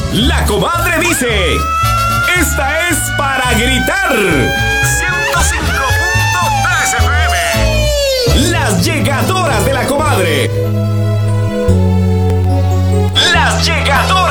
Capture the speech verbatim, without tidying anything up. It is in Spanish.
La comadre dice: esta es para gritar. ciento cinco punto tres F M. Las llegadoras de la comadre. Las llegadoras.